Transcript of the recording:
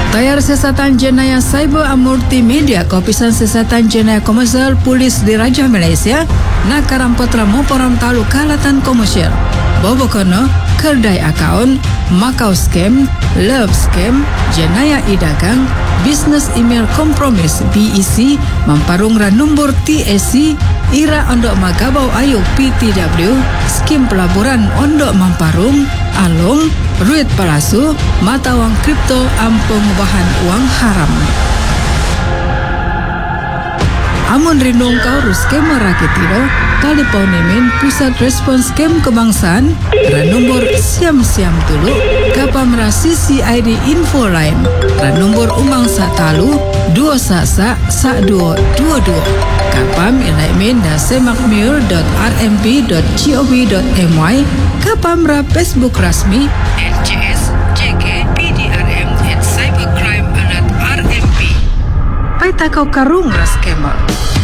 Tayar Siasatan Jenayah Cyber Amurti Media Kopisan Siasatan Jenayah Komersial Polis di Raja Malaysia nak karampotra moporam talu kalatan komersial bobokono kerdai akaun Makau Scam, Love Scam, Jenayah Idagang, Business Email Kompromis BEC, mamparung ra nombor TSC, ira ondok magabau ayuk PTW, skim pelaburan ondok mamparung, alung, ruit palsu, mata wang kripto, pengubahan uang haram. Amun rinung kau ruskem rakitiro, telepon nemen Pusat Respons Scam Kebangsaan, nombor siam-siam tulu, kapamra CCID info line, nombor umang satalu, 211-1222, kapam ilaimen da semakmir.rmp.gov.my, kapamra Facebook rasmi, LJS, JK, PDRM, and Cybercrime Alert RMP. Pai takau karung ras kemal.